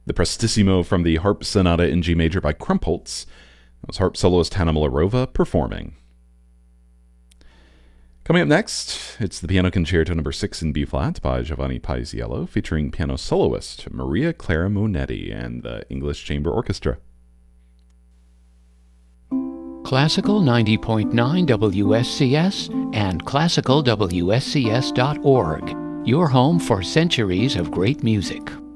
The Prestissimo from the Harp Sonata in G Major by Krumpholz. That was harp soloist Hanna Muller-Rova performing. Coming up next, it's the Piano Concerto No. 6 in B-flat by Giovanni Paisiello, featuring piano soloist Maria Clara Monetti and the English Chamber Orchestra. Classical 90.9 WSCS and classicalwscs.org. Your home for centuries of great music.